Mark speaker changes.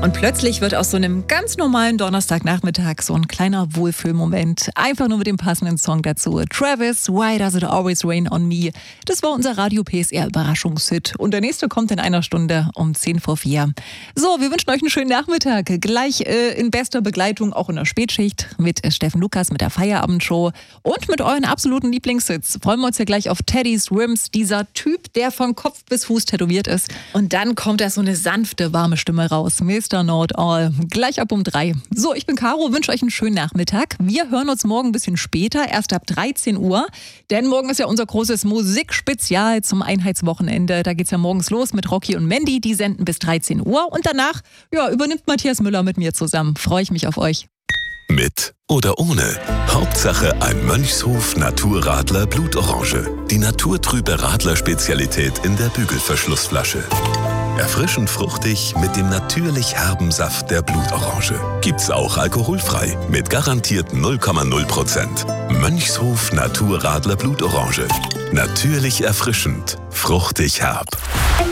Speaker 1: Und plötzlich wird aus so einem ganz normalen Donnerstagnachmittag so ein kleiner Wohlfühlmoment. Einfach nur mit dem passenden Song dazu. Travis, Why Does It Always Rain on Me? Das war unser Radio PSR Überraschungshit. Und der nächste kommt in einer Stunde um 4:10. So, wir wünschen euch einen schönen Nachmittag. Gleich in bester Begleitung, auch in der Spätschicht, mit Steffen Lukas mit der Feierabendshow und mit euren absoluten Lieblingshits. Freuen wir uns ja gleich auf Teddy's Rims, dieser Typ, der von Kopf bis Fuß tätowiert ist. Und dann kommt da so eine sanfte, warme Stimme raus. Mr. Know It All. Gleich ab um 3. So, ich bin Caro, wünsche euch einen schönen Nachmittag. Wir hören uns morgen ein bisschen später, erst ab 13 Uhr. Denn morgen ist ja unser großes Musikspezial zum Einheitswochenende. Da geht's ja morgens los mit Rocky und Mandy. Die senden bis 13 Uhr. Und danach übernimmt Matthias Müller mit mir zusammen. Freue ich mich auf euch.
Speaker 2: Mit oder ohne. Hauptsache ein Mönchshof Naturradler Blutorange. Die naturtrübe Radler-Spezialität in der Bügelverschlussflasche. Erfrischend fruchtig mit dem natürlich herben Saft der Blutorange. Gibt's auch alkoholfrei mit garantiert 0,0%. Mönchshof Naturradler Blutorange. Natürlich erfrischend, fruchtig herb.